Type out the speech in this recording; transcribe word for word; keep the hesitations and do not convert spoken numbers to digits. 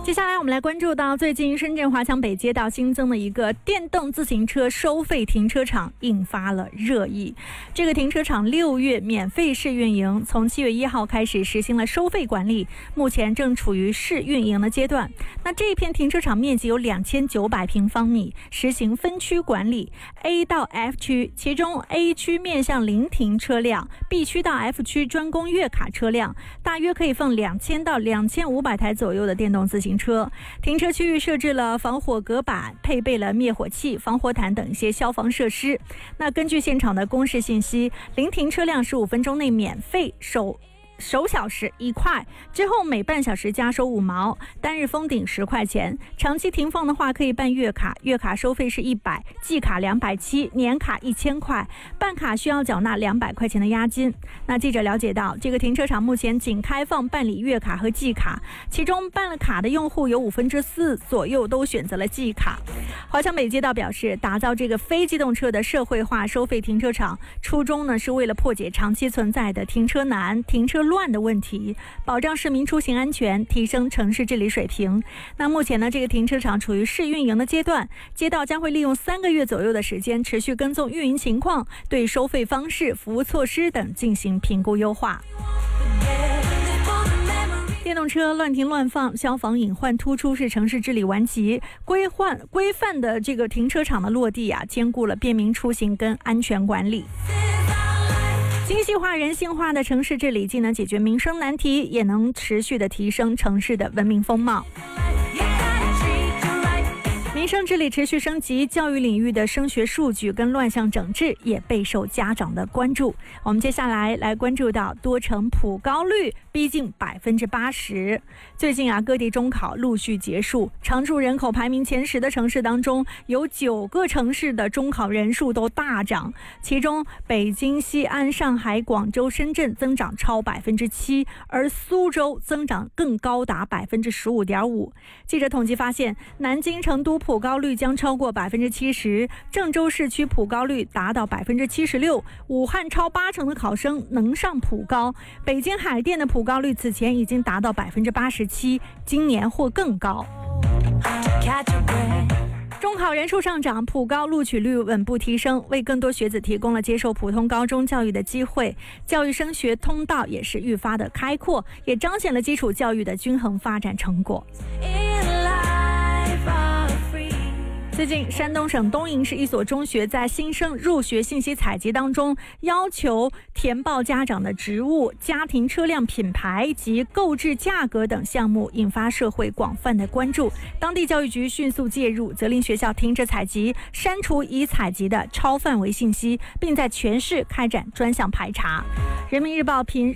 接下来我们来关注到最近深圳华强北街道新增的一个电动自行车收费停车场，引发了热议。这个停车场六月免费试运营，从七月一号开始实行了收费管理，目前正处于试运营的阶段。那这一片停车场面积有两千九百平方米，实行分区管理 ，A 到 F 区，其中 A 区面向临停车辆 ，B 区到 F 区专供月卡车辆，大约可以放两千到两千五百台左右的电动自行车。车停车区域设置了防火隔板，配备了灭火器、防火毯等一些消防设施。那根据现场的公示信息，临停车辆十五分钟内免费首首小时一块，之后每半小时加收五毛，单日封顶十块钱。长期停放的话可以办月卡，月卡收费是一百，季卡两百七，年卡一千块，办卡需要缴纳两百块钱的押金。那记者了解到，这个停车场目前仅开放办理月卡和季卡，其中办了卡的用户有五分之四左右都选择了季卡。华强北街道表示，打造这个非机动车的社会化收费停车场，初衷呢是为了破解长期存在的停车难、停车乱的问题，保障市民出行安全，提升城市治理水平。那目前呢，这个停车场处于试运营的阶段，街道将会利用三个月左右的时间，持续跟踪运营情况，对收费方式、服务措施等进行评估优化。电动车乱停乱放，消防隐患突出是城市治理顽疾。规范规范的这个停车场的落地啊，兼顾了便民出行跟安全管理。精细化、人性化的城市治理，既能解决民生难题，也能持续的提升城市的文明风貌。民生治理持续升级，教育领域的升学数据跟乱象整治也备受家长的关注。我们接下来来关注到多城普高率逼近百分之八十。最近啊，各地中考陆续结束，常住人口排名前十的城市当中，有九个城市的中考人数都大涨，其中北京、西安、上海、广州、深圳增长超百分之七，而苏州增长更高达百分之十五点五。记者统计发现，南京、成都普高率将超过百分之七十，郑州市区普高率达到百分之七十六，武汉超八成的考生能上普高，北京海淀的普高率此前已经达到百分之八十七，今年或更高。中考人数上涨，普高录取率稳步提升，为更多学子提供了接受普通高中教育的机会，教育升学通道也是愈发的开阔，也彰显了基础教育的均衡发展成果。最近，山东省东营市一所中学在新生入学信息采集当中，要求填报家长的职务、家庭车辆品牌及购置价格等项目，引发社会广泛的关注。当地教育局迅速介入，责令学校停止采集，删除已采集的超范围信息，并在全市开展专项排查。人民日报评